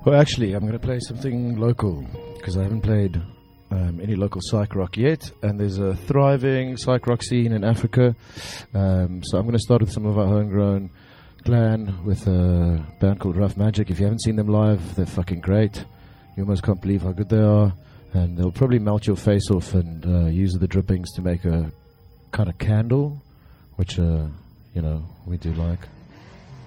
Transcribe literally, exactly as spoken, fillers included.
Well, actually, I'm going to play something local because I haven't played um, any local psych rock yet, and there's a thriving psych rock scene in Africa. Um, so I'm going to start with some of our homegrown clan with a band called Rough Magic. If you haven't seen them live, they're fucking great. You almost can't believe how good they are, and they'll probably melt your face off and uh, use the drippings to make a kind of candle, which uh, you know we do like.